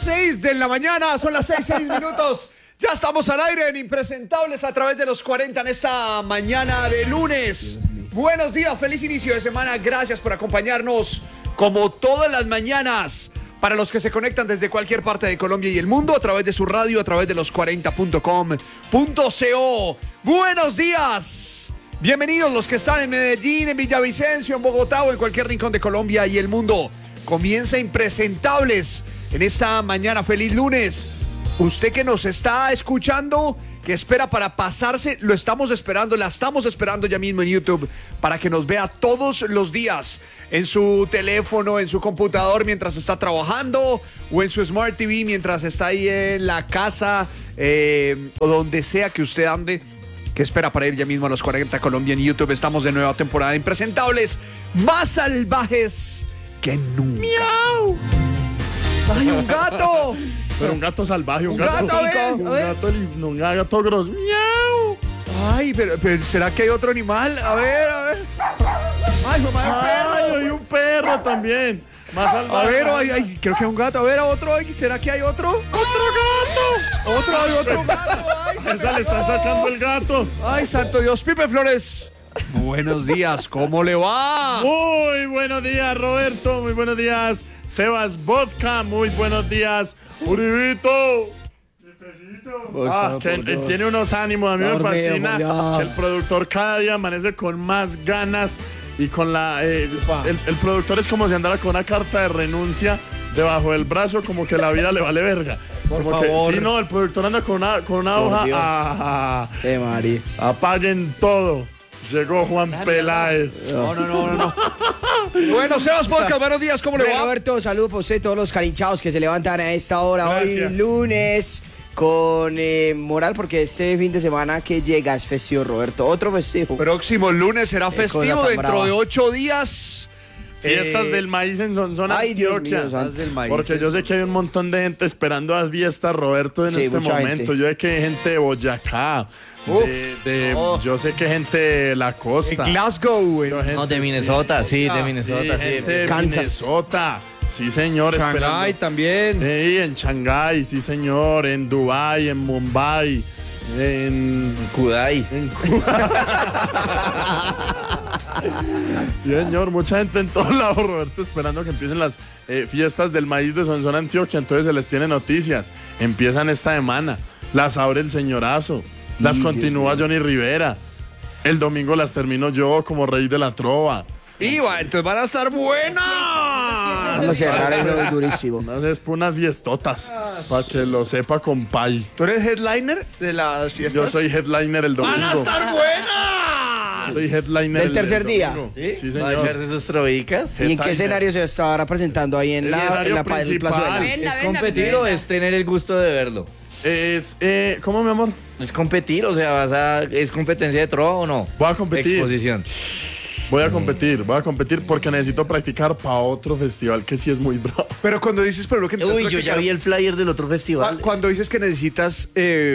6 de la mañana, son las 6 minutos. Ya estamos al aire en Impresentables a través de los 40 en esta mañana de lunes. Buenos días, feliz inicio de semana. Gracias por acompañarnos como todas las mañanas. Para los que se conectan desde cualquier parte de Colombia y el mundo a través de su radio, a través de los 40.com.co. Buenos días. Bienvenidos los que están en Medellín, en Villavicencio, en Bogotá o en cualquier rincón de Colombia y el mundo. Comienza Impresentables en esta mañana. Feliz lunes. Usted que nos está escuchando, que espera para pasarse, lo estamos esperando, la estamos esperando ya mismo en YouTube para que nos vea todos los días en su teléfono, en su computador mientras está trabajando o en su Smart TV mientras está ahí en la casa o donde sea que usted ande. Que espera para ir ya mismo a los 40 Colombia en YouTube. Estamos de nueva temporada de Impresentables, más salvajes que nunca. ¡Miau! ¡Ay, un gato! Pero un gato salvaje, un gato grosso. ¡Miau! Ay, pero ¿será que hay otro animal? A ver. Ay, mamá, un perro. Ay, hay un perro también. Más salvaje. A ver, ay, creo que hay un gato. A ver, otro. ¿Será que hay otro? ¡Otro gato! Hay otro gato. Ay, esa le están sacando el gato. Ay, santo Dios. Pipe Flores. Buenos días, ¿cómo le va? Muy buenos días, Roberto. Muy buenos días, Sebas Vodka. Muy buenos días, Uribito. Él tiene unos ánimos. A mí me fascina que el productor cada día amanece con más ganas y con la... el productor es como si andara con una carta de renuncia debajo del brazo, como que la vida le vale verga. Por como favor. Que, sí, no, el productor anda con una hoja. María. Apaguen todo. Llegó Juan Peláez. No. Bueno, Sebas Podcast, buenos días, ¿cómo le va? Roberto, saludos para usted, todos los carinchados que se levantan a esta hora. Gracias. Hoy lunes con moral, porque este fin de semana que llega es festivo, Roberto. Otro festivo. Próximo lunes será festivo, cosa tan dentro brava. de 8 días. Fiestas del maíz en Sonsón, Ay, Dios Antioquia. mío, santo. Del maíz. Porque yo sé que hay un montón de gente esperando las fiestas, Roberto, en Sí, este mucha momento. gente. Yo sé que hay gente de Boyacá. Yo sé que gente de la costa. En Glasgow, Yo gente- No, de Minnesota, sí, de Sí, Minnesota, sí. gente de Kansas. Minnesota. Sí, señor. Shanghái esperando. también. Sí, en Shanghái, sí, señor. En Dubái, en Mumbai, en Kudai. Cuba. Sí, señor, mucha gente en todos lados, Roberto, esperando que empiecen las fiestas del maíz de Sonsón, Antioquia. Entonces se les tiene noticias. Empiezan esta semana. Las abre el señorazo. Las continúa Johnny Rivera. El domingo las termino yo como rey de la trova. Y va, entonces van a estar buenas. Vamos a cerrar eso durísimo. Unas fiestotas. Para que lo sepa, compay. ¿Tú eres headliner de las fiestas? Yo soy headliner el domingo. ¡Van a estar buenas! Soy headliner ¿Del tercer día? domingo. ¿Sí? Sí, ¿Va a señor. echarse sus trovicas? ¿Y en qué escenario se estará presentando ahí en El la escenario principal. plazuela? ¿Es competir o es tener el gusto de verlo? Es, ¿cómo, mi amor? ¿Es competir? O sea, ¿es competencia de trova o no? Voy a competir. Exposición. Voy a competir porque necesito practicar para otro festival que sí es muy bravo. Pero cuando dices, pero lo que Uy, yo ya vi el flyer del otro festival. Cuando dices que necesitas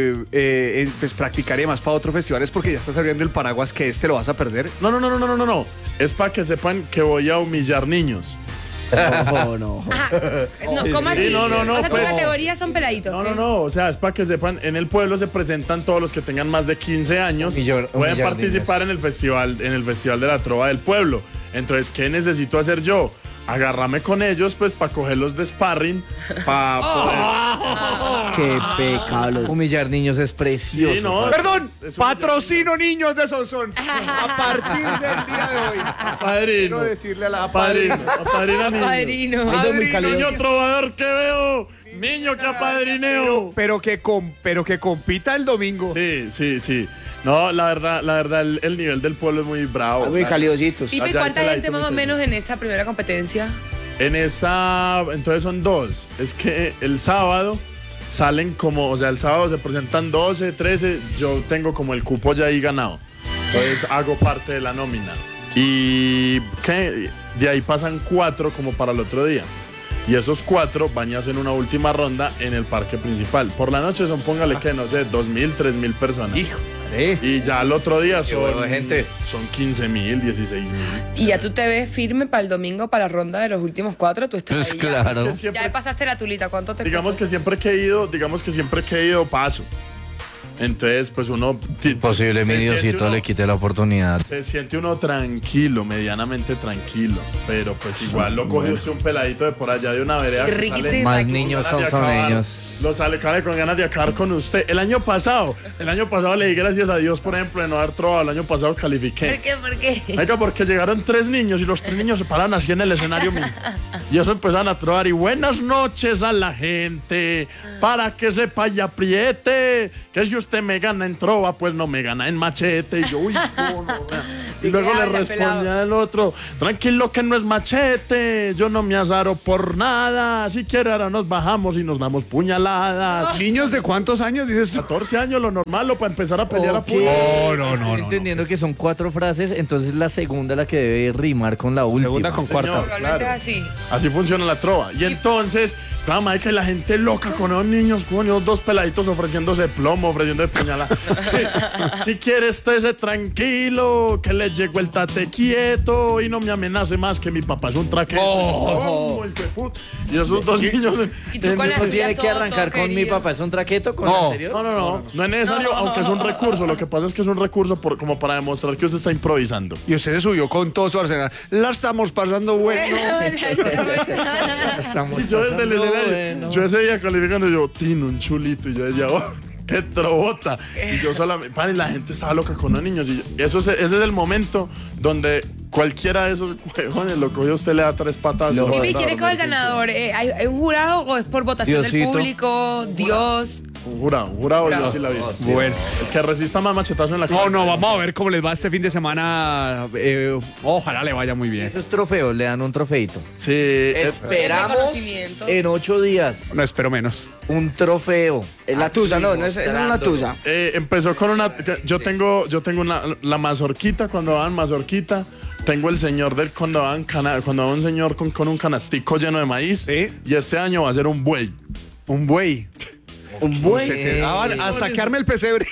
pues, practicar y demás para otro festival es porque ya estás abriendo el paraguas que lo vas a perder. No. Es para que sepan que voy a humillar niños. No. No, ¿cómo así? Sí, no, O sea, tu pues. categoría son peladitos. ¿qué? No, o sea, es para que sepan, en el pueblo se presentan todos los que tengan más de 15 años, pueden humillar participar en el festival de la trova del pueblo. Entonces, ¿qué necesito hacer yo? Agarrarme con ellos, pues, para cogerlos de sparring, para poder... Qué pecado. Humillar niños es precioso. Sí, no, Perdón, es patrocino niños de Sonsón. A partir del día de hoy. Padrino. Quiero decirle a la Apadrina niños. Padrino. Muy cálido. Niño trovador que veo, niño que apadrineo. Pero que compita el domingo. Sí. No, la verdad, el nivel del pueblo es muy bravo. Muy calidositos. Pipe, Allá ¿cuánta hay gente peladito más o muy menos en esta primera competencia? En esa, entonces son dos. Es que el sábado salen como, o sea, el sábado se presentan 12, 13. Yo tengo como el cupo ya ahí ganado. Entonces hago parte de la nómina. Y ¿qué? De ahí pasan 4 como para el otro día. Y esos 4 van y hacen una última ronda en el parque principal. Por la noche son, póngale que, no sé, 2.000, 3.000 personas. Hijo. Sí. Y ya el otro día huevo de gente. son 15.000, 16.000. Y ya tú te ves firme para el domingo, para la ronda de los últimos 4, tú estás ahí. Ya. Claro. Es que siempre- Ya pasaste la tulita, ¿cuánto te Digamos costó? que siempre que he ido paso. Entonces, pues uno... Imposible, mi Diosito le quite la oportunidad. Se siente uno tranquilo, medianamente tranquilo. Pero pues igual lo coge usted un peladito de por allá de una vereda. que Riquiti, sale Más Raquel. niños con ganas son de acabar. ellos. Lo sale con ganas de acabar con usted. El año pasado le di gracias a Dios, por ejemplo, de no haber trovado. El año pasado califiqué. ¿Por qué? ¿Por qué? Venga, porque llegaron 3 niños y los 3 niños se pararon así en el escenario mío. Y eso empezaron a trobar. Y buenas noches a la gente, para que sepa y apriete, que si usted me gana en trova, pues no me gana en machete. Y yo, uy, no. Y luego le habla, respondía pelado? el otro, tranquilo que no es machete, yo no me azaro por nada. Si quiere ahora nos bajamos y nos damos puñaladas. ¿Niños de cuántos años dices tú? 14 años, lo normal, para empezar a pelear a Ok. puño. Estoy entendiendo que son 4 frases, entonces la segunda la que debe rimar con la última. Segunda con cuarta. Señor. Realmente claro. es así. Así funciona la trova. Y entonces, claro, es que la gente loca con esos niños, con esos 2 peladitos ofreciéndose plomo, ofreciendo puñalada. Si quieres, estése tranquilo, que le llegó el tate quieto y no me amenace más que mi papá es un traqueto. Oh, hijo de puta. Y esos 2 niños. Y tú con las Eso tiene tuyas que todo, arrancar todo con mi querido. papá, ¿es un traqueto con No. el anterior? No es necesario, aunque es un recurso. Lo que pasa es que es un recurso como para demostrar que usted está improvisando. Y usted se subió con todo su arsenal. La estamos pasando bueno. Y yo desde el escenario, yo ese día calificando, yo, Tino, un chulito. Y yo decía, oh, qué trobota. Y yo solamente, pan, y la gente estaba loca con los niños. Y ese es el momento donde cualquiera de esos huevones lo cogió, usted le da 3 patadas. Lo- y Vivi, lo ¿quién es manda a el dormir. ganador? ¿Hay un jurado o es por votación del Diosito. público? Dios. Un jurado, yo sí la vi. Bueno. El que resista más machetazo en la No, cabeza. vamos a ver cómo les va este fin de semana. Ojalá le vaya muy bien. Eso es trofeo, le dan un trofeito. Sí, Esperamos reconocimiento. en 8 días No espero menos. un trofeo. Es la tusa, no es una tusa. empezó con una. Yo tengo la mazorquita, cuando daban mazorquita. Tengo el señor del cuando daban un señor con un canastico lleno de maíz. Sí. Y este año va a ser un buey. Un buey. Un buen. Se quedaban a saquearme el pesebre.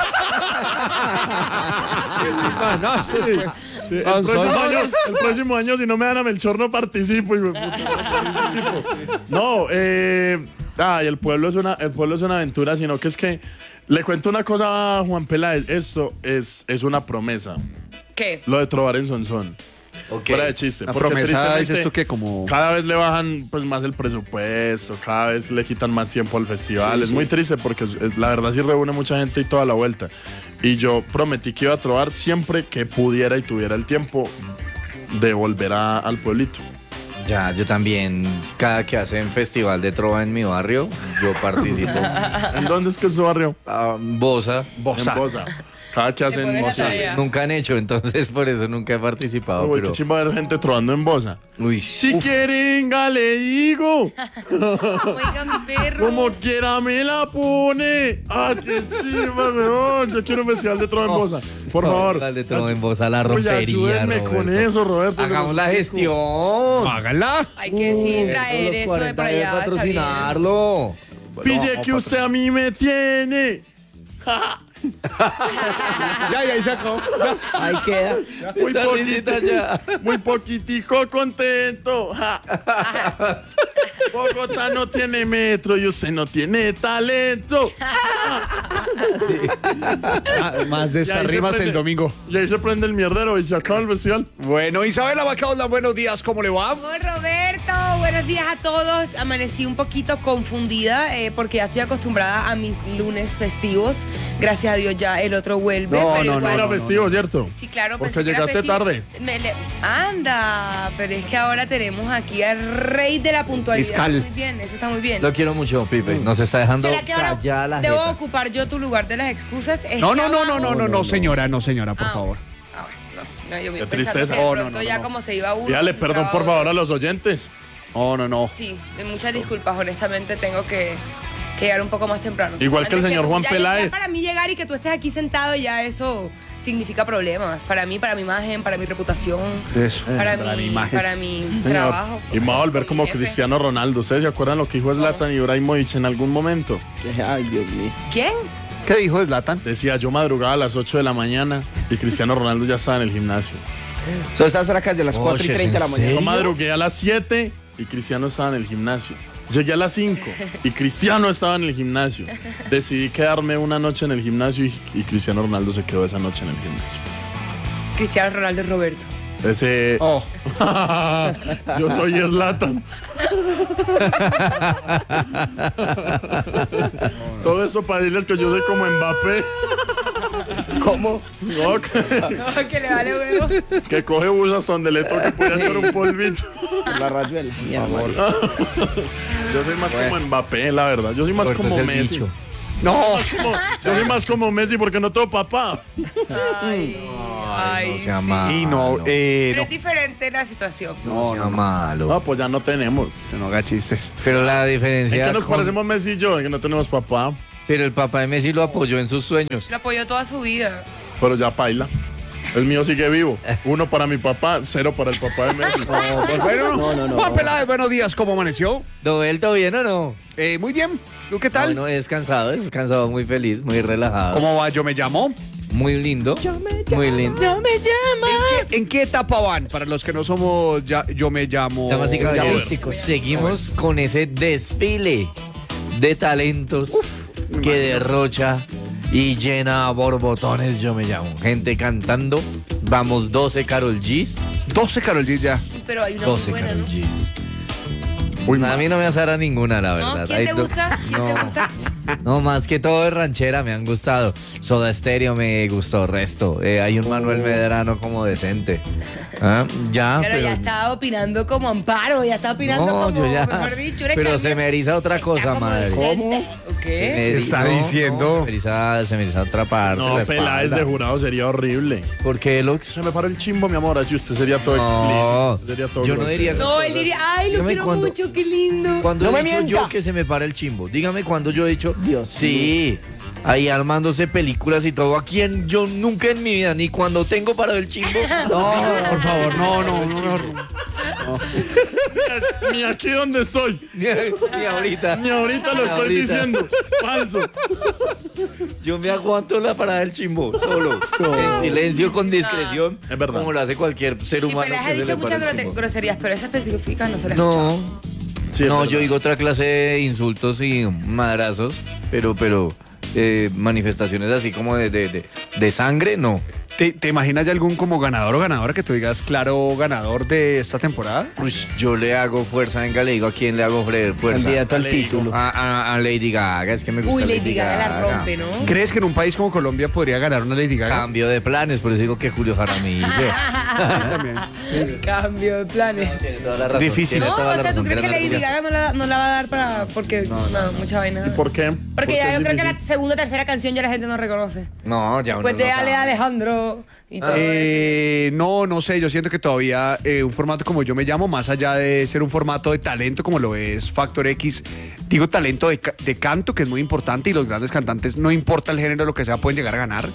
No, Sí, el próximo año, si no me dan a Melchor, no participo. Hijo de puta. No, el pueblo es una aventura, sino que es que le cuento una cosa a Juan Peláez. Esto es una promesa. ¿Qué? Lo de trobar en Sonsón. Fuera de chiste. La porque promesa, tristemente, dices tú que como... cada vez le bajan pues más el presupuesto, cada vez le quitan más tiempo al festival. Es muy triste porque la verdad sí reúne mucha gente y toda la vuelta. Y yo prometí que iba a trobar siempre que pudiera y tuviera el tiempo de volver al pueblito. Ya, yo también, cada que hacen festival de trova en mi barrio, yo participo. ¿En dónde es que es su barrio? Bosa. En Bosa. Cada que hacen pones la Bosa. tarea. Nunca han hecho, entonces por eso nunca he participado. Uy, pero... qué chimba ver gente trovando en Bosa. Uy, Chiquiringa, le digo. Oiga, mi perro. Como quiera me la pone. ¡Ah, qué chimba, weón! Yo quiero un festival de trova en Bosa. Por favor. Dale trova en Bosa, la Oye, rompería, ayúdenme con Roberto. eso, Roberto. Hagamos la gestión. Hágala. Hay que sí traer eso de para allá. Está bien. Patrocinarlo. Pille que usted a mí me tiene. Ya, ahí sacó. Ahí queda. Muy, Esa risita ya. muy poquitico contento. Ja. Bogotá no tiene metro y usted no tiene talento. Más de Y estas ahí se rimas el prende- domingo. Y ahí se prende el mierdero y se acaba el festival. Bueno, Isabela Bacaola, buenos días, ¿cómo le va? Hola, Roberto, buenos días a todos. Amanecí un poquito confundida porque ya estoy acostumbrada a mis lunes festivos. Gracias a Dios ya el otro vuelve. No, pero no, igual- Era festivo, ¿cierto? Sí, claro, Porque pensé que era llegaste festivo. tarde. Anda, pero es que ahora tenemos aquí al rey de la puntualidad. Fiscal. Muy bien, eso está muy bien. Lo quiero mucho, Pipe. Nos está dejando ¿Será que ahora callar la debo jeta. ocupar yo tu lugar de las excusas? Es No, que no, no, no, abajo- no, no, señora, no, señora, por Ah, favor. Ah, bueno, no, yo Qué pensando tristeza. que de Oh, no, pronto no, ya no. como se iba uno. Dígale perdón, por entraba favor, a los oyentes. Oh, no, no. Sí, muchas disculpas, honestamente tengo que llegar un poco más temprano. Igual que el Antes señor tú- Juan ya Peláez. para mí llegar y que tú estés aquí sentado ya eso significa problemas. Para mí, para mi imagen, para mi reputación, Eso. para para mi mi imagen. para mi Señor. trabajo. Y me va a volver con como mi jefe. Cristiano Ronaldo. ¿Ustedes se acuerdan lo que dijo Zlatan Ibrahimovic en algún momento? Ay, Dios mío. ¿Quién? ¿Qué dijo Zlatan? Decía, yo madrugaba a las 8 de la mañana y Cristiano Ronaldo ya estaba en el gimnasio. Son esas horas de las 4:30 de la mañana. Yo madrugué a las 7 y Cristiano estaba en el gimnasio. Llegué a las 5 y Cristiano estaba en el gimnasio. Decidí quedarme una noche en el gimnasio y Cristiano Ronaldo se quedó esa noche en el gimnasio. Cristiano Ronaldo y Roberto. Ese... Oh. Yo soy Zlatan. Todo eso para decirles que yo soy como Mbappé. ¿Cómo? No, No, que le vale huevo. que coge bus hasta donde le toque puede hacer un polvito. La rayuela. Yo soy más como Mbappé, la verdad. Yo soy más Roberto como es el Messi. bicho. No. Yo soy más como Messi porque no tengo papá. Ay, No sea sí. malo. Y no, Pero no. es diferente la situación. No sea malo. No, pues ya no tenemos. Se no haga chistes. Pero la ¿En diferencia. qué nos con- parecemos Messi y yo? En que no tenemos papá. Pero el papá de Messi lo apoyó en sus sueños. Lo apoyó toda su vida. Pero ya paila. El mío sigue vivo. 1 para mi papá, 0 para el papá de Messi. Pues bueno, No. Juan Peláez, buenos días, ¿cómo amaneció? ¿Todo bien o no? Muy bien, ¿tú qué tal? Bueno, es cansado, muy feliz, muy relajado. ¿Cómo va? Yo me llamo. Muy lindo. Muy lindo. ¿En qué etapa van? Para los que no somos, yo me llamo. Damas y caballeros, Llamísticos. seguimos con ese desfile de talentos que derrocha y llena a borbotones. Yo me llamo. Gente cantando. Vamos 12 Karol G's. 12 Karol G ya. Pero hay una muy 12 buena, Karol ¿no? G's. Uy, A mí no me asara ninguna, la verdad. ¿No? ¿Quién Hay te do- gusta? ¿Quién te No. gusta? No, más que todo de ranchera me han gustado. Soda Stereo me gustó resto. Hay un Manuel Medrano como decente. Ah, ya, Pero ya estaba opinando como Amparo, ya está opinando no, como, yo ya. mejor dicho, eres Pero cambia- se me eriza otra está cosa, como madre. decente. ¿O qué? Está diciendo. Se me eriza otra parte. no, la Peláez espalda. de jurado sería horrible. ¿Por qué, Lux? Se me paró el chimbo, mi amor. Así usted sería todo No, explícito. usted sería todo yo no grosero. diría eso. No, él diría, ay, lo Dígame quiero cuándo- mucho, qué lindo. Cuando No he me dicho mienta. yo que se me para el chimbo. Dígame cuando yo he dicho. Dios Sí. Ahí armándose películas y todo. ¿A quién yo nunca en mi vida, ni cuando tengo parado el chimbo? No, Por favor, no. Ni aquí donde estoy. Ni ahorita. Ni ahorita lo Ni estoy ahorita. diciendo. Falso. Yo me aguanto la parada del chimbo, solo. En silencio, con discreción. Es verdad. Como lo hace cualquier ser Sí, humano. Peláez que ha se dicho le para muchas el chimbo. groserías, pero esas específicas no se las he escuchado. No, Sí, es no, verdad. yo digo otra clase de insultos y madrazos, pero manifestaciones así como de sangre, no. ¿Te imaginas ya algún como ganador o ganadora que tú digas, claro, ganador de esta temporada? Pues yo le hago fuerza, venga, le digo a quién le hago fuerza. candidato al Lady título. A Lady Gaga, es que me gusta Uy, Lady Gaga la rompe, ¿no? ¿Crees que en un país como Colombia podría ganar una Lady Gaga? Cambio de planes, por eso digo que Julio Jaramillo. Cambio de planes. Tiene toda la razón. Difícil. tiene No, toda o la sea, ¿tú razón, crees que tiene Lady razón. Gaga no la va a dar para...? Porque, no, mucha vaina. ¿Y por qué? Porque ya es yo creo que difícil. la segunda o tercera canción ya la gente no reconoce. No, ya uno Pues de no Ale sabe. Alejandro y todo eso. No sé, yo siento que todavía un formato como Yo Me Llamo, más allá de ser un formato de talento como lo es Factor X, digo talento de canto, que es muy importante, y los grandes cantantes, no importa el género, lo que sea, pueden llegar a ganar.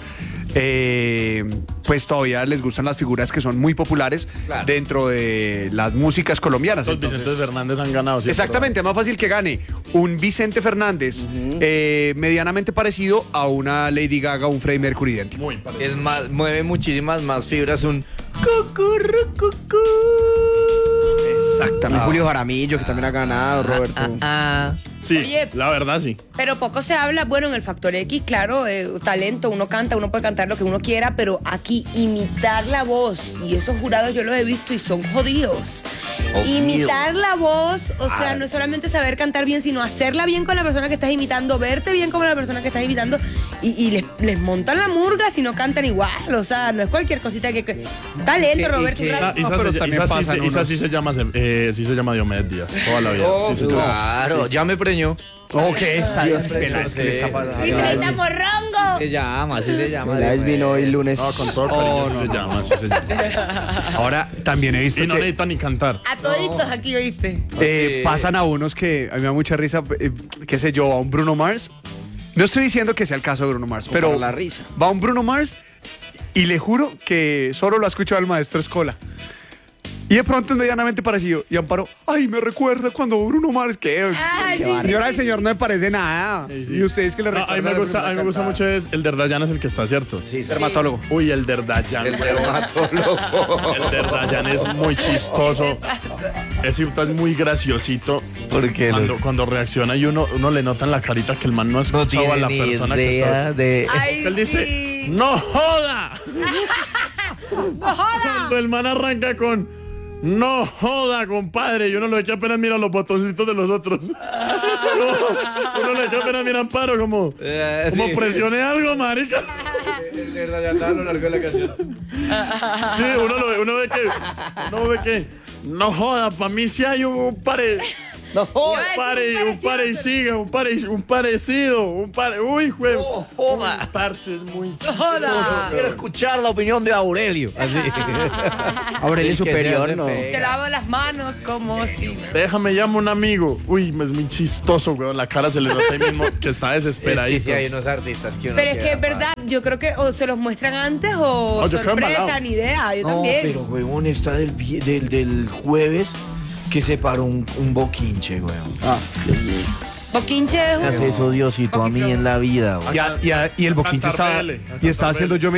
Pues todavía les gustan las figuras que son muy populares Claro. dentro de las músicas colombianas. Los Entonces, Vicentes Fernández han ganado. sí, exactamente, es más fácil que gane un Vicente Fernández medianamente parecido a una Lady Gaga o un Freddie Mercury idéntico. Muy parecido. Es más, mueve muchísimas más fibras un cucurrucucú. Exactamente. Julio Jaramillo, que también ha ganado, Roberto. Sí, Oye. la verdad sí. Pero poco se habla, bueno, en el Factor X, claro, talento, uno canta, uno puede cantar lo que uno quiera, pero aquí imitar la voz, y esos jurados yo los he visto y son jodidos. Imitar la voz, o sea, no es solamente saber cantar bien, sino hacerla bien con la persona que estás imitando, verte bien como la persona que estás imitando, y les montan la murga si no cantan igual, o sea, no es cualquier cosita que talento, Roberto. un gran- No, pero también pasan unos- sí se llama Diomedes Díaz. Toda la vida. sí se llama. Claro, ya me preñó. Ok, está Dios, Peláez, ¿qué le está pasando? ¡Mi treinta morrongo! Se llama, así se llama. Peláez vino hoy lunes. No, con todo cariño, sí se llama, sí se llama. Ahora también he visto Y no que necesita ni cantar. A toditos aquí, ¿oíste? pasan a unos que a mí me da mucha risa, qué sé yo, a un Bruno Mars. No estoy diciendo que sea el caso de Bruno Mars, pero para la risa. va un Bruno Mars y le juro que solo lo ha escuchado el maestro Escola. Y de pronto medianamente parecido. Y Amparo, ay, me recuerda cuando Bruno Mars, que Ay, señora, el señor no me parece nada. Y ustedes que le No, recuerdan. a mí me gusta mucho es el Derdayan es el que está, ¿cierto? Sí, sí. Dermatólogo. Uy, el Derdayan. El weón. dermatólogo. El Derdayan es muy chistoso. Es muy graciosito. Porque Cuando reacciona y uno le nota en la carita que el man no ha no escuchado a tiene la ni persona que idea está. de... Ay, Él dice, sí. ¡no joda! ¡No joda! Cuando el man arranca con ¡no joda, compadre! Y uno lo echa apenas mira los botoncitos de los otros. Uno le echa apenas mira Amparo como sí. presione algo, marica. A lo largo de la canción. Sí, uno ve que no joda, para mí sí hay un pare. No jodas. Un parecido. Uy, juego. No joda. Parce es muy chistoso. Joda. Quiero escuchar la opinión de Aurelio. Así. Aurelio El que superior, se no. hace Te lavo las manos como si... Déjame llamo a un amigo. Uy, es muy chistoso, weón. La cara se le nota ahí mismo que está desesperadito. Es que sí hay unos artistas que uno Pero es que queda es verdad, yo creo que o se los muestran antes o yo quedo sorpresa, embalado. ni idea, yo No, también. pero huevón, está del jueves que se paró un boquinche, huevón. Boquinche es ¿Qué hace eso, Diosito, a mí en la vida, huevón? Y el boquinche estaba, Cantar Pele, y estaba haciendo yo me...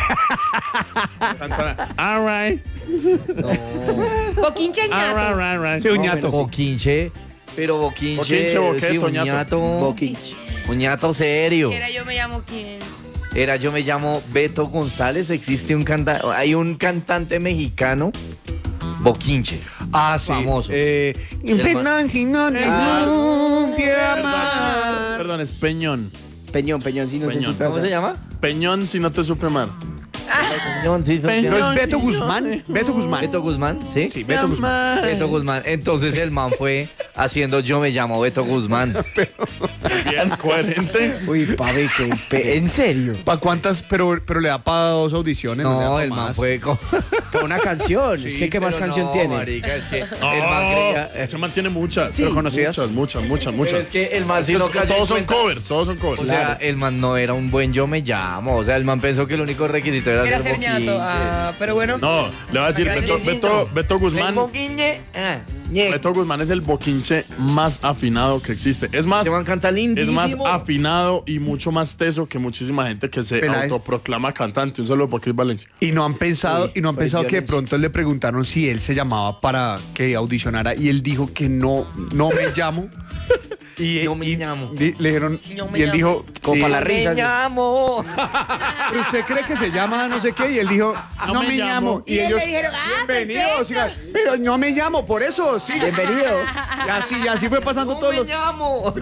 All right. Boquinche es ñato. Sí, un ñato. Boquinche, pero boquinche, Boquinche, boqueto, sí, un ñato. ñato, Boquinche. un ñato serio. Era yo me llamo quién. Era yo me llamo Beto González, existe hay un cantante mexicano, Boquinche. Ah, sí. Famoso. Perdón, si no te supe amar. Perdón, es Peñón. Peñón, sí, no sé Peñón. si ¿Cómo se llama? Peñón si no te supe amar. Peñón, sí, Peñón. ¿No es Beto Guzmán? Beto Guzmán. Beto Guzmán, ¿sí? Sí, Beto Guzmán. Beto Guzmán. Entonces el man fue haciendo Yo me llamo Beto Guzmán. Bien coherente. Uy, papi, ¿en serio? ¿Para cuántas? Pero le da para 2 audiciones. le da No, pa' el man más. fue con... Pero una canción. Es que, ¿qué más Pero canción no, tiene? marica, es que el man Oh, creía... se mantiene muchas. ¿Pero conocidas? Muchas. Pero es que el man sí no cayó en Todos son cuenta. covers, todos son covers. O sea, el man no era un buen Yo me llamo. O sea, el man pensó que el único requisito era Era ser ser ñato. boquinche. Pero bueno. No, le voy a decir, Beto Guzmán. El boquinche, ñe. Beto Guzmán es el boquinche más afinado que existe. Es más, Este man canta es lindísimo. más afinado y mucho más teso que muchísima gente que se Peláez. autoproclama cantante. Un saludo por Chris Valencia. Y no han pensado, que de violencia. pronto le preguntaron si él se llamaba para que audicionara y él dijo que no me llamo. Y, No me llamo. Le dijeron, No me y él llamo. dijo, Como sí, para la risa. Me llamo. ¿pero usted cree que se llama no sé qué? Y él dijo, no me llamo. Y ellos le dijeron, bienvenido, perfecto. pero no me llamo, por eso, sí. Bienvenido. Y así fue pasando No todos me los... llamo.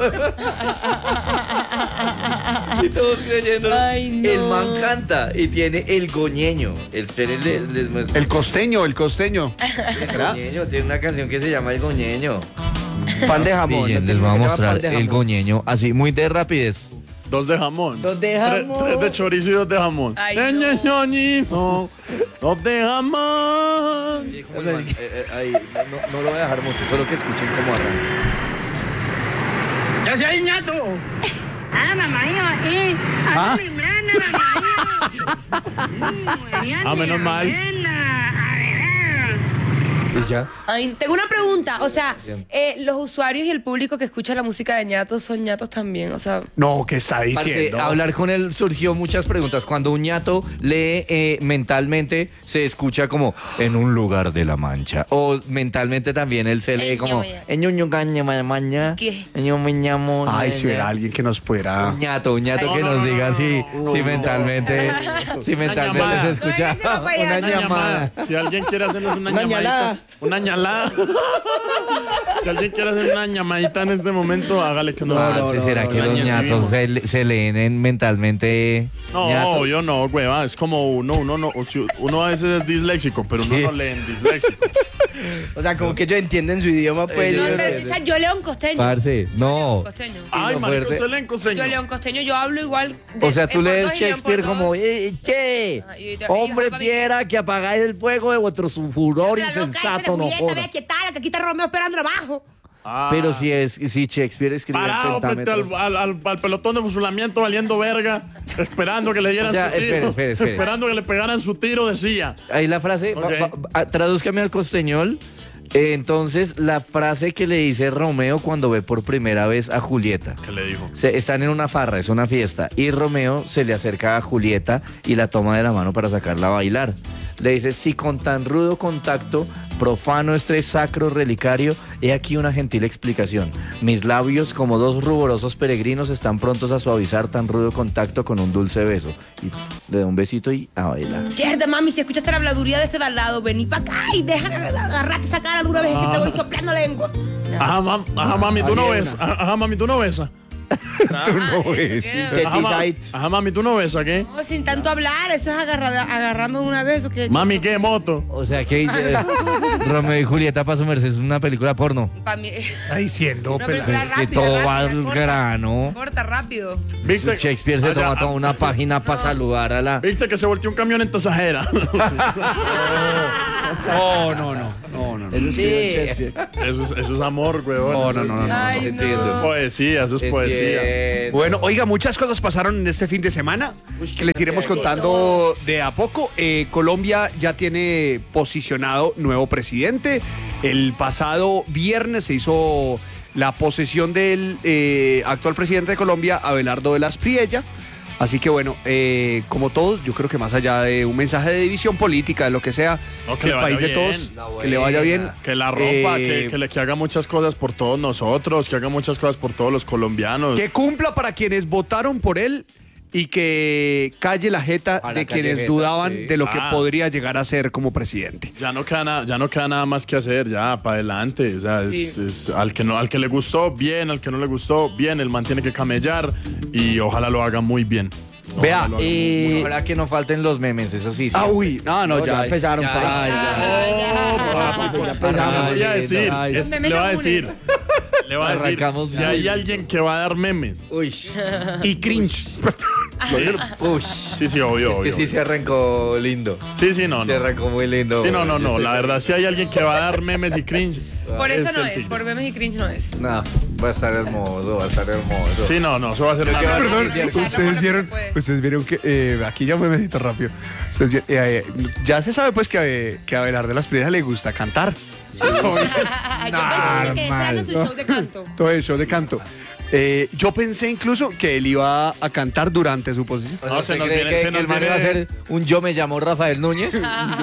Y todos creyendo. Ay, no. El man canta y tiene el goñeño. Les muestro. El costeño. El goñeño. Tiene una canción que se llama El goñeño. Pan de jamón. Pillen, ¿no? les voy a Se llama mostrar pan de el jamón. goñeño así, muy de rapidez. 2 de jamón. 2 de jamón. 3 de chorizo y 2 de jamón. Ay, no. 2 de jamón. Ahí, no lo voy a dejar mucho, solo que escuchen cómo arranca. ¡Yo soy ñato! ¡Ah, mamá, ahí! ¿Ah? Ah, menos mal. Y ya. Ay, tengo una pregunta. O sea, los usuarios y el público que escucha la música de ñatos son ñatos también. O sea, No, ¿qué está Parce, diciendo? hablar con él surgió muchas preguntas. Cuando un ñato lee mentalmente, se escucha como en un lugar de la mancha. O mentalmente también él se lee como en ñoño gaña maña. ¿Qué? Yo me llamo. Ay, si hubiera alguien que nos pudiera... Un ñato Ay, que no, nos diga si mentalmente se llamada. escucha No, ese no puede una hacer. llamada. Si alguien quiere hacernos una Una llamadita. ñalada. Una ñalada. Si alguien quiere hacer una llamadita en este momento, hágale que no. ¿Será que los Dañe ñatos civil. se leen mentalmente? No, ñatos? yo no, hueva. Es como uno no. Uno a veces es disléxico, pero uno ¿Qué? no lee en disléxico. O sea, como que ellos entienden su idioma, pues. no, ellos- pero, o sea, yo león costeño. Parce, no. Costeño. Ay, lo marico, fuerte. usted lee en costeño. Yo león costeño, yo hablo igual. O sea, tú por lees dos y león por Shakespeare dos. como, che, Ah, y- hombre y- fiera que apagáis el fuego de vuestro furor La loca, insensato, esa de no Julieta, joda. vea qué tal, que aquí está Romeo esperando abajo. pero si Shakespeare escribió el Parado frente pentámetro. al pelotón de fusilamiento valiendo verga, esperando que le dieran O sea, su tiro. espere. Esperando que le pegaran su tiro, decía. Ahí la frase, Ok. tradúzcame al costeñol. Entonces, la frase que le dice Romeo cuando ve por primera vez a Julieta. ¿Qué le dijo? Están en una farra, es una fiesta, y Romeo se le acerca a Julieta y la toma de la mano para sacarla a bailar. Le dice, si con tan rudo contacto, profano estrés sacro relicario, he aquí una gentil explicación. Mis labios, como dos ruborosos peregrinos, están prontos a suavizar tan rudo contacto con un dulce beso. Y le da un besito y a bailar. Mierda, mami, si escuchaste la habladuría de este de al lado, vení para acá y deja de agarrarte esa cara de una vez que te voy soplando lengua. Ajá, mami, tú no besas. Ajá, mami, tú no besas. Ajá, mami, tú no besas, ¿qué? No, sin tanto hablar, eso es agarrando de una vez. ¿O qué? Mami, ¿qué moto? O sea que Romeo y Julieta para su merced es una película porno. Para mí. Está diciendo, Una pelado. película Es que rápida, todo rápida, va al corta. grano. Corta, rápido. ¿Viste? Shakespeare se toma toda una página para saludar a la... ¿Viste que se volteó un camión en Tasajera? No. Eso es Shakespeare. Eso es amor, weón. No. Ay, Eso es no. poesía, eso es poesía. Bueno, oiga, muchas cosas pasaron en este fin de semana que les iremos contando de a poco. Colombia ya tiene posicionado nuevo presidente. El pasado viernes se hizo la posesión del actual presidente de Colombia, Abelardo de las Priella. Así que bueno, como todos, yo creo que más allá de un mensaje de división política, de lo que sea, No, que el le vaya país de bien. todos, que le vaya bien. Que la rompa, Eh, que haga muchas cosas por todos nosotros, que haga muchas cosas por todos los colombianos. Que cumpla para quienes votaron por él y que calle la jeta A la de calle quienes jeta, dudaban sí. de lo que Ah. podría llegar a ser como presidente. Ya no queda nada más que hacer, ya, para adelante. O sea, es al que le gustó, bien, al que no le gustó, bien, el man tiene que camellar y ojalá lo haga muy bien. Vea, Ojalá que no falten los memes, eso sí. No, ya empezaron, pa. Ya empezamos. le voy a decir, Ay, Los memes le va no a decir, le va a decir, Arrancamos si bien. hay alguien que va a dar memes. Uy, y cringe. uy. Sí, obvio, Que obvio. sí se arrancó lindo. Sí, no. Se arrancó muy lindo. Sí, no. La verdad, si hay alguien que va a dar memes y cringe. Por eso no el es, Tigre. por memes y cringe no es. No, va a estar hermoso, va a estar hermoso. Sí, no, eso va a ser una Perdón, Escucharlo con lo que se puede. ustedes vieron que aquí ya fue medito rápido. Ya se sabe pues que a Abelardo de las Priella le gusta cantar. Yo pensé que esperando su No. show de canto. Todo el show de canto. Yo pensé incluso que él iba a cantar durante su posición. No, ¿Usted se nos cree viene- se que nos el man viene- iba a hacer un yo me llamo Rafael Núñez?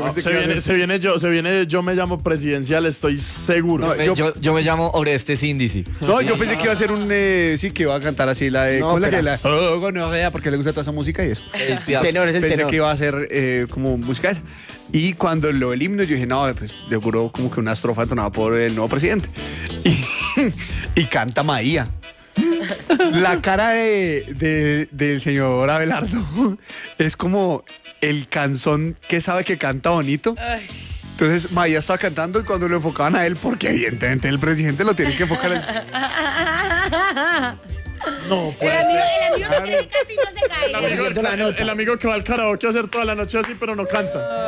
Se viene yo me llamo presidencial, estoy seguro. No, Yo me llamo Orestes Índice. No, yo pensé que iba a ser un sí, que iba a cantar así la de No, ¿cómo es la que espera. la gonorrea, porque le gusta toda esa música y eso. El Piaf. Tenor, es el Pensé tenor. que iba a ser como música esa. Y cuando lo del himno, yo dije, no, pues seguro como que una estrofa entonada por el nuevo presidente. Y canta Maía. La cara del señor Abelardo es como el canzón que sabe que canta bonito. Ay. Entonces Maía estaba cantando y cuando lo enfocaban a él, porque evidentemente el presidente lo tiene que enfocar en No, El amigo que quiere que cante y no se cae. el amigo que va al karaoke a hacer toda la noche así, pero no canta.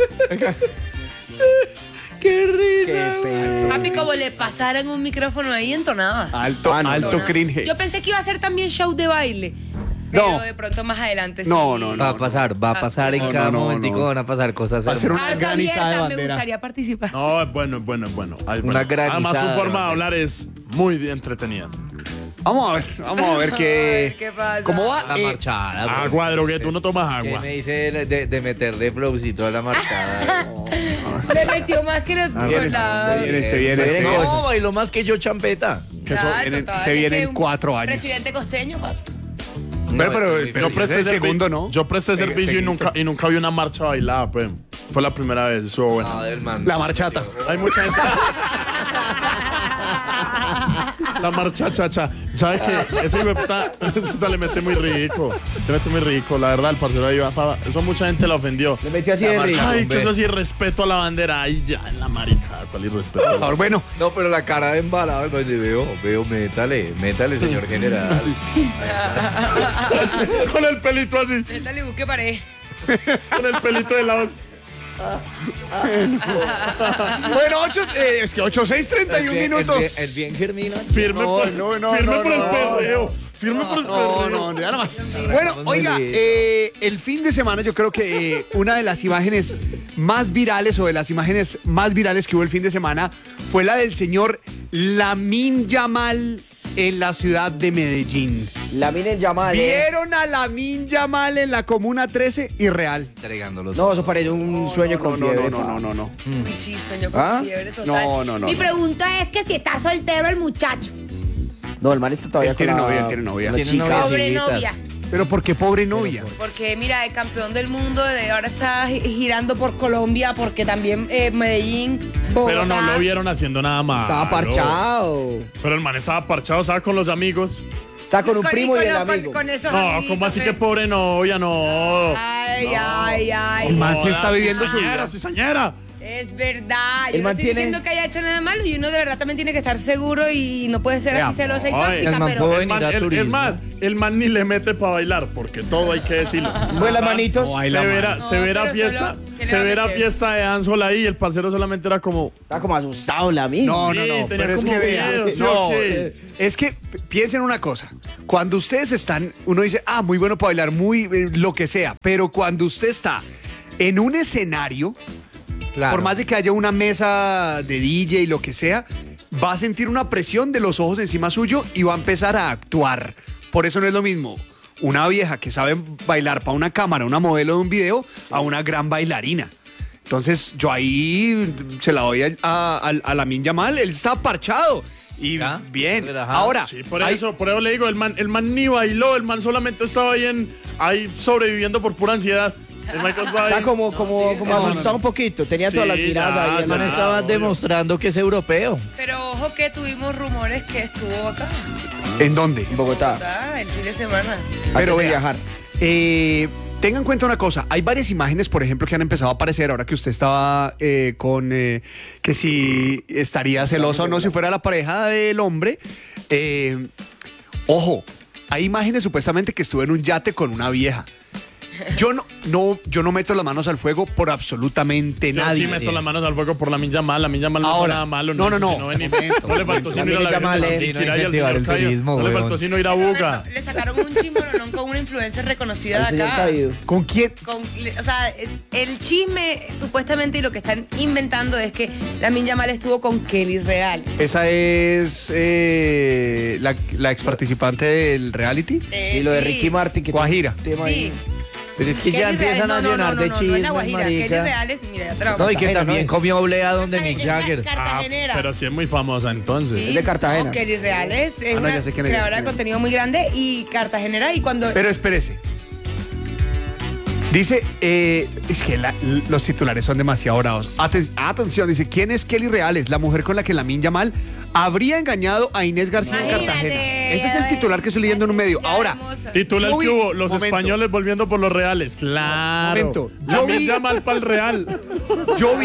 Qué feo. Papi, como le pasaran un micrófono ahí, entonaba. alto, Ah, no, alto Entonaba. cringe. Yo pensé que iba a ser también show de baile. Pero No. de pronto más adelante sí. No. Va a pasar en no, cada no, momentico, no. van a pasar cosas Va a ser hermosas. una Carta granizada de abierta, me bandera. gustaría participar. No, es bueno. Ay, Una bueno. granizada Además, su de forma de bandera. hablar es muy entretenida. Vamos a ver qué. ¿Qué pasa? ¿Cómo va? La marchada. güey. Agua, drogué, tú no tomas ¿Qué agua. me dice de meterle flowcito a la marcada? Le metió más que los soldados. Se viene No, bailó más que yo champeta. se vienen 4 años. Presidente costeño, papi. Pero Yo presté el segundo, ¿no? Yo presté servicio y nunca vi una marcha bailada, pues. Fue la primera vez, estuvo bueno. No, del man. La marchata. Hay mucha gente. La marcha chacha. ¿Sabes qué? Ese hijo de puta le mete muy rico. Le mete muy rico. La verdad, el parcero ahí va. Eso mucha gente la ofendió. Le metió así de rico. Ay, que eso sí, respeto a la bandera. Ay, ya, en la marica. ¿Cuál irrespeto? Por favor, bueno, No, pero la cara de embalado, veo, métale, métale, señor general. Con el pelito así. Métale, busque pared. Con el pelito de lado. Bueno, 8:06:31 minutos. El bien germina. Firme por el perreo. Firme por el perreo. No, ya nada más. Bueno, oiga, el fin de semana yo creo que una de las imágenes más virales o de las imágenes más virales que hubo el fin de semana fue la del señor Lamine Yamal en la ciudad de Medellín. Lamine Yamal. ¿Vieron a Lamine Yamal en la Comuna 13? Irreal. Entregándolos. No, eso parece un sueño con fiebre. No. Uy, sí, sueño con fiebre total. No. Mi pregunta es que si está soltero el muchacho. No, el man está todavía Él tiene con la- novia, él tiene novia. la Tiene chica. novia. Pobre Civitas. novia. Pero ¿por qué pobre novia? Porque mira, el campeón del mundo ahora está girando por Colombia porque también Medellín, Bogotá. Pero no lo vieron haciendo nada más. Estaba parchado. Pero el man estaba parchado, estaba con los amigos. Está con un primo y el con- amigo. con esos No, amiguitos, ¿cómo así que eh. pobre novia? No. Ay. El man sí está viviendo su cizañera, vida. cizañera. Es verdad. El Yo no man estoy tiene- diciendo que haya hecho nada malo y uno de verdad también tiene que estar seguro y no puede ser Vea, así celosa y ay, tóxica, el man pero. puede El man- venir a el- turismo. es más, el man ni le mete para bailar, porque todo hay que decirlo. Mueve las manitos. baila Severa pero fiesta, solo- ¿qué le va a severa meter? fiesta de Ansel ahí, y el parcero solamente era como... Está como asustado Lamine. No, Sí, tenía pero es como que vea, miedo, sí, no, ok. es que piensen una cosa. Cuando ustedes están, uno dice, muy bueno para bailar, muy lo que sea, pero cuando usted está en un escenario, Claro. por más de que haya una mesa de DJ y lo que sea, va a sentir una presión de los ojos encima suyo y va a empezar a actuar. Por eso no es lo mismo una vieja que sabe bailar para una cámara, una modelo de un video, a una gran bailarina. Entonces, yo ahí se la doy a Lamine Yamal. Él está parchado. Y ¿Ya? bien. Relajado. Ahora, Sí, por hay- eso le digo, el man ni bailó, el man solamente estaba ahí sobreviviendo por pura ansiedad. El man estaba Está ahí. como asustado un poquito. Tenía todas las Sí, miradas ya, ahí. El en man la- estaba obvio. demostrando que es europeo. Pero ojo que tuvimos rumores que estuvo acá. ¿En dónde? En Bogotá. El fin de semana. Pero Antes de vea, viajar. Tengan en cuenta una cosa, hay varias imágenes, por ejemplo, que han empezado a aparecer ahora que usted estaba con que si estaría celoso o no si fuera la pareja del hombre. Ojo, hay imágenes supuestamente que estuve en un yate con una vieja. Yo no meto las manos al fuego por absolutamente Yo nadie. sí meto las manos al fuego por Lamine Yamal. Lamine Yamal no hizo Ahora, nada malo. no. No le faltó sino ir a la Yamal, Virgen de no Chiquirá y al incentivar señor el Cayo. turismo, No le weón. faltó sino ir a Buga. Le sacaron un chimbolonón con una influencer reconocida El de señor acá. caído. ¿Con quién? O sea, el chisme supuestamente y lo que están inventando es que Lamine Yamal estuvo con Kelly Reales. Esa es la ex participante del reality. Y lo de Ricky Martin. Que Guajira. tema ahí. Sí. Pero es que ya Kelly empiezan Reales, a llenar de no es chismes, la Guajira, Kelly marica. Reales, mira, ya te la voy a No, y que Cartagena, también ¿no? comió oblea donde Mick Es Jagger. Cartagenera. Pero sí es muy famosa entonces. Sí, Es de Cartagena. No, Kelly Reales es no, una ya sé quién es. creadora de contenido muy grande y cartagenera y cuando... Pero espérese. Dice, es que los titulares son demasiado bravos. Atención, dice, ¿quién es Kelly Reales? La mujer con la que Lamine Yamal habría engañado a Inés García en Imagínate. Cartagena. Ese es el titular que estoy leyendo en un medio. Ya Ahora, hermosa. Titular Yo vi- que hubo, los momento. españoles volviendo por los reales. Claro. Momento. Yo Lamine vi- Yamal para el Real. yo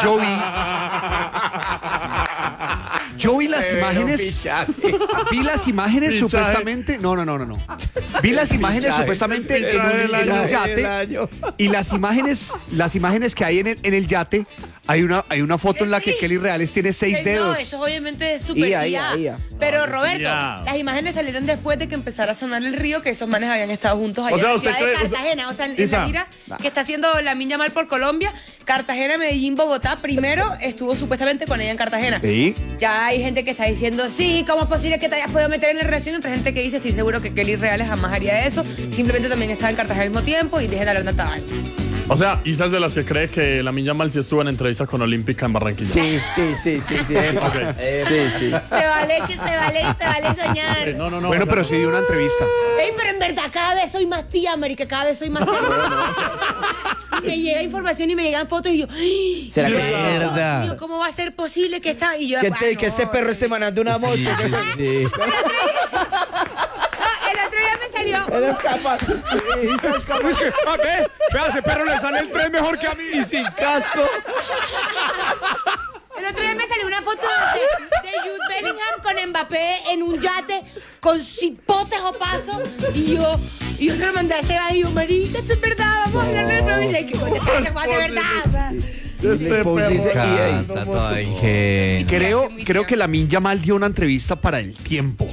vi las imágenes. Vi las imágenes Fichaje. supuestamente. No. Vi las imágenes Fichaje. supuestamente en Fichaje del un año. yate. Y las imágenes que hay en el yate, hay una foto en la que Sí. Kelly Reales tiene 6 No, dedos. eso obviamente es súper IA. IA. Pero No, Roberto, IA. las imágenes salieron después de que empezara a sonar el río, que esos manes habían estado juntos allá O sea, en la ¿usted ciudad de cree- Cartagena. O sea, en Isa. la gira que está haciendo Lamine Yamal por Colombia, Cartagena, Medellín, Bogotá, primero estuvo supuestamente con ella en Cartagena. Sí. Ya hay gente que está diciendo, sí, ¿cómo es posible que te hayas podido meter en el relación? Otra gente que dice, estoy seguro que Kelly Reales jamás haría eso. Simplemente también estaba en Cartagena al mismo tiempo y dejen de hablar tanta vaina. O sea, Isa es de las que cree que Lamine Yamal sí estuvo en entrevista con Olímpica en Barranquilla. Sí. Ok. Sí. Se vale soñar. No. Bueno, pero sí dio una entrevista. Ey, pero en verdad cada vez soy más tía, América, cada vez soy más tía. Me llega información y me llegan fotos y yo, ¡ay! ¿Será que Dios Mierda. mío, ¿cómo va a ser posible que está? Y yo, que ese perro esté manando una moto? Sí. El otro día me salió. Él escapa. Hizo escapar. Vea, ese perro le sale el tren mejor que a mí. Y sin casco. El otro día me salió una foto de Youth Bellingham con Mbappé en un yate con cipotes o paso y yo se lo mandé a ese gallo y yo, marica, eso es verdad, vamos a hablarle de nuevo y dice que coño, se puede hacer verdad. O sea, Este Post perro. dice EA. Canta toda ingenua. Creo que Lamine Yamal dio una entrevista para El Tiempo.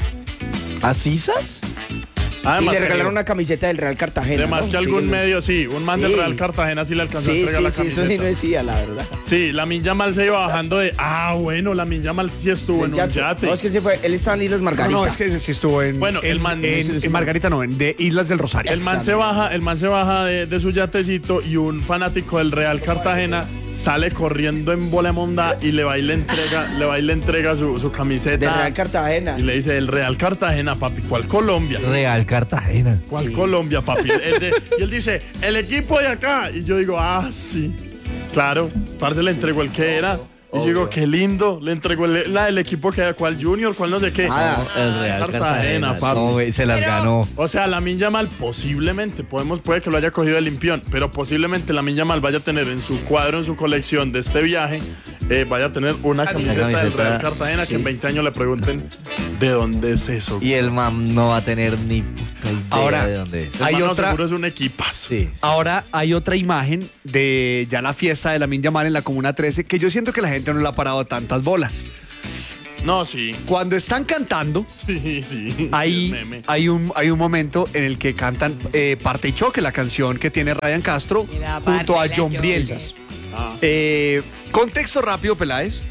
¿Asisas? Y Además, le regalaron una camiseta del Real Cartagena. además ¿no? que algún Sí, medio, sí, un man del Sí. Real Cartagena sí le alcanzó a Sí, entregar la sí, camiseta. eso sí no decía, la verdad. Sí, Lamine Yamal se iba bajando de. Bueno, Lamine Yamal sí estuvo en un yate. No, es que él se fue, él estaba en Islas Margarita. No, es que sí estuvo en. Bueno, el man- en Margarita, no, en de Islas del Rosario. El man se baja de su yatecito y un fanático del Real Cartagena sale corriendo en bola monda y le va y le entrega su camiseta. Del Real Cartagena. Y le dice, el Real Cartagena, papi, ¿cuál Colombia? Real Cartagena. ¿Cuál Colombia, papi? Y él dice, el equipo de acá. Y yo digo, sí. Claro, parce le entregó el que era. Y yo digo, qué lindo. Le entregó el equipo que era, cuál Junior, cuál no sé qué. El Real Cartagena. papi. No, güey, se las Pero- ganó. O sea, Lamine Yamal posiblemente, puede que lo haya cogido de limpión, pero posiblemente Lamine Yamal vaya a tener en su cuadro, en su colección de este viaje, vaya a tener una camiseta del Camiseta, Real Cartagena que en 20 años le pregunten de dónde es eso. Y el man no va a tener ni puta idea Ahora, de dónde es. El hay mano otra- seguro es un equipazo. Sí. Ahora hay otra imagen de ya la fiesta de Lamine Yamal en la Comuna 13 que yo siento que la gente no le ha parado tantas bolas. No, sí. Cuando están cantando, Sí. el hay meme. un momento en el que cantan Parte y Choque, la canción que tiene Ryan Castro Y la junto parte a y la John choque. Brielsas. Ah. Contexto rápido, Peláez.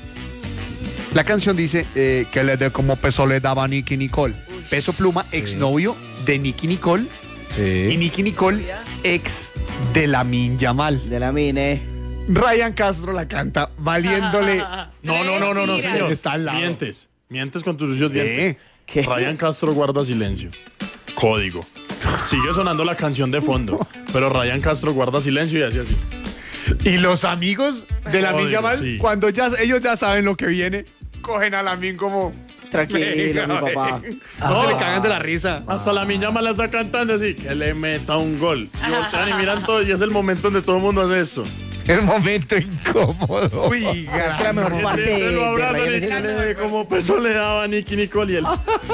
La canción dice que le dé como peso le daba a Nicky Nicole. Peso Pluma, exnovio de Nicky Nicole. Y Sí. Nicky Nicole, ex de Lamine Yamal. De la mine. Ryan Castro la canta valiéndole. No, Mentira. señor. Está al lado. Mientes con tus sucios dientes. ¿Qué? Ryan Castro guarda silencio. Código. Sigue sonando la canción de fondo, pero Ryan Castro guarda silencio y hace así. Y los amigos de Lamine Obvio, Yamal, sí. cuando ellos ya saben lo que viene, cogen a Lamine como. Tranquilo, mi papá. No se le cagan de la risa. Hasta la Yamal la está cantando así, que le meta un gol. Y voltean y miran todo y es el momento donde todo el mundo hace eso. El momento incómodo. Uy, Es que la mejor parte Se lo de abrazan Ryan y es eso. le como peso le daba a Nicky Nicole y él.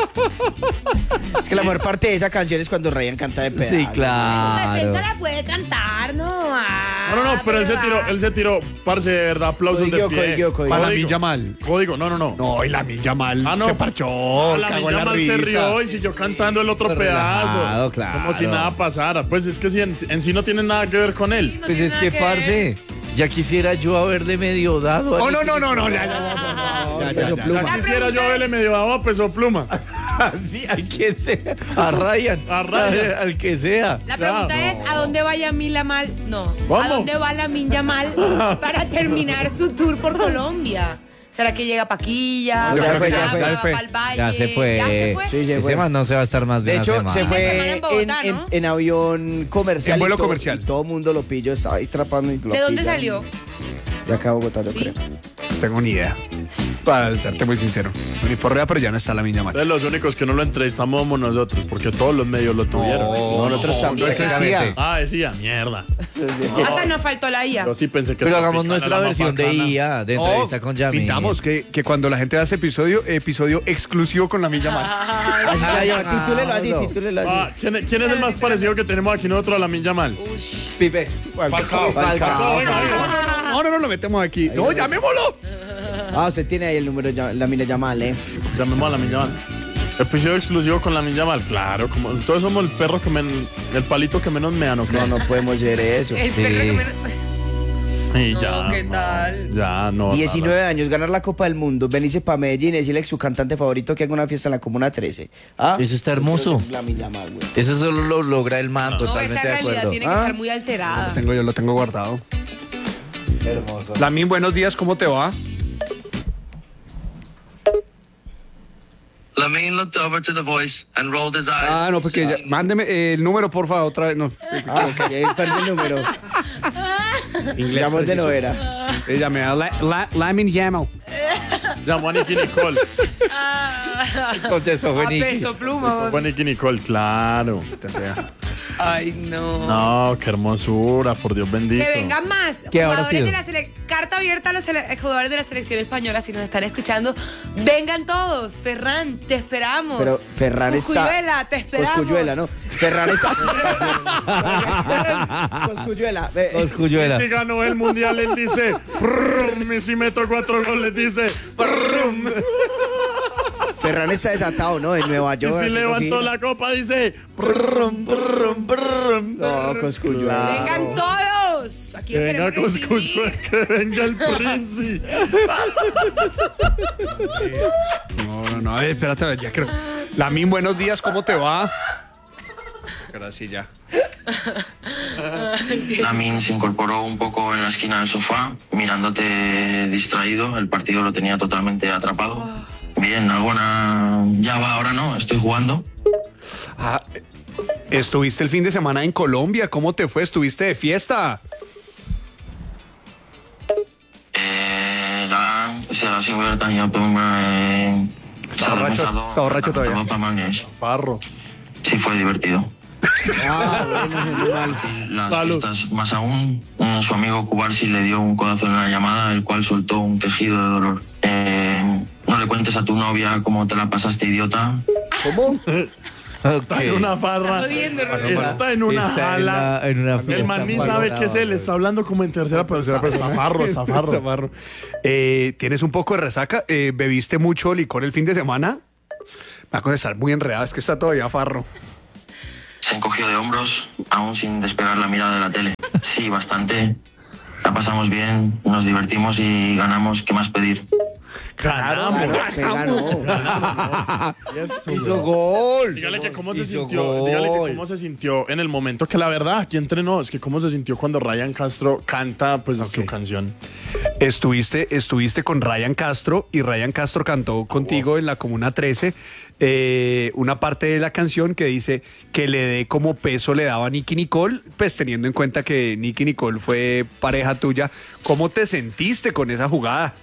Es que la mejor parte de esa canción es cuando Ryan canta de pedazo. Sí, Su defensa claro. la puede cantar, ¿no? No, pero él se tiró, parce, de verdad, aplausos de pie. Código. Para Lamine Yamal. Código, no. No, y Lamine Yamal No. se parchó, La cagó en la Yamal risa. se rió y siguió cantando el otro Relajado, pedazo. claro. Como si nada pasara. Pues es que si en sí no tiene nada que ver con él. Pues es que, parce, ya quisiera yo haberle medio dado. a Oh, no, Nicky ya. Peso Pluma. Ya quisiera yo haberle medio dado a Peso Pluma. Sí, a quien sea. A Ryan. A Ryan. Al que sea. La pregunta Ya, es, ¿a dónde va Lamine Yamal? No. ¿Cómo? ¿A dónde va Lamine Yamal para terminar su tour por Colombia? ¿Será que llega a Paquilla? Ya fue, ¿Será ya fue. que va Ya fue. pa'l Valle? Ya se fue. ¿Ya se fue? Sí, se Ese fue. man no se va a estar más de, De una hecho, semana. se Fin de semana fue en Bogotá, ¿no? en avión comercial. En vuelo y todo- comercial. Y todo el mundo lo pilló, estaba ahí trapando y lo ¿De dónde pillan. salió? De acá a Bogotá, yo Sí. creo. No tengo ni idea. Para serte muy sincero. Uniformea, pero ya no está Lamine Yamal. Entonces los únicos que no lo entrevistamos somos nosotros, porque todos los medios lo tuvieron. No, nosotros también. eso decía. Decía, mierda. Hasta nos faltó la IA. Yo sí pensé que Pero Tropicana hagamos era nuestra más versión de bacana. IA, de entrevista con Yami. Pintamos que cuando la gente hace episodio exclusivo con Lamine Yamal. Así se la llama. Titúlelo así, no. titúlelo así. ¿Quién es el más parecido que tenemos aquí nosotros a Lamine Yamal? Pipe. Falcao. Falcao. Venga, venga. No, lo metemos aquí. No, llamémoslo. Usted tiene ahí el número de Lamine Yamal, Llamemos a Lamine Yamal. Episodio exclusivo con Lamine Yamal. Claro, como todos somos el perro el palito que menos mean, ¿o qué? No podemos hacer eso. El perro que menos... Y No, ya. ¿qué tal? Ya, no. 19 años, ganar la Copa del Mundo, venirse para Medellín y decirle a su cantante favorito que haga una fiesta en la Comuna 13. ¿Ah? Eso está hermoso. Lamine Yamal, güey. Eso solo lo logra el man, No, totalmente esa de realidad acuerdo. tiene que estar muy alterada. Yo lo tengo guardado. Hermoso. Lamine, buenos días, ¿cómo te va? Lamine looked over to the voice and rolled his eyes. No, porque mándeme el número, por favor, otra vez. No, Y ahí perdió el número. Llamamos de novela. llamé a Lamine Yamal. Llamó a Nicky Nicole. Contestó A fue Nicky. peso pluma. Fue Nicky Nicole, claro. O sea, Ay, no. No, qué hermosura, por Dios bendito. Que vengan más. ¿Qué habrá Jugadores sido? de la carta abierta a los jugadores de la selección española, si nos están escuchando, vengan todos. Ferran, te esperamos. Pero Ferran está... Cosculluela, te esperamos. Cosculluela, ¿no? Ferran está... Cosculluela. Cosculluela. Si ganó el mundial, él dice, "Prrrum", y si meto 4 goles, dice, "Prrrum". Ferran está desatado, ¿no? En Nueva Y York. si haciendo levantó gira. la copa, dice, "Prrrum, prrrum, prrrum". No, Cosculluela. Vengan todos. Aquí Que los venga queremos recibir. que venga el príncipe. No, espérate, ya creo. Lamin, buenos días, ¿cómo te va? Gracias, ya. Lamin se incorporó un poco en la esquina del sofá, mirándote distraído. El partido lo tenía totalmente atrapado. Bien, alguna... Ya va, ahora no, estoy jugando. Ah, estuviste el fin de semana en Colombia, ¿cómo te fue? ¿Estuviste de fiesta? Se ha sido verdad, pero Está borracho todavía. Parro. Sí, fue divertido. Ah, bueno, genial. Las Salud. fiestas, más aún, su amigo Cubarsi le dio un codazo en la llamada, el cual soltó un quejido de dolor. No le cuentes a tu novia cómo te la pasaste, idiota. ¿Cómo? Está en una farra. Jodiendo, Roberto. Está en una Está jala. en una El fiesta man ni sabe qué es él. Está hablando como en tercera persona. Zafarro. Zafarro. ¿Tienes un poco de resaca? ¿Bebiste mucho licor el fin de semana? Me va a contestar muy enredado, es que está todavía farro. Se encogió de hombros, aún sin despegar la mirada de la tele. Sí, bastante. La pasamos bien, nos divertimos y ganamos. ¿Qué más pedir? Ganamos. Que ganó. Hizo gol. Dígale que cómo se Hizo sintió. gol. Dígale que cómo se sintió en el momento que la verdad aquí entrenó. Es que cómo se sintió cuando Ryan Castro canta pues su canción. Estuviste con Ryan Castro y Ryan Castro cantó contigo en la Comuna 13 una parte de la canción que dice que le dé como peso le daba a Nicky Nicole, pues teniendo en cuenta que Nicky Nicole fue pareja tuya. ¿Cómo te sentiste con esa jugada?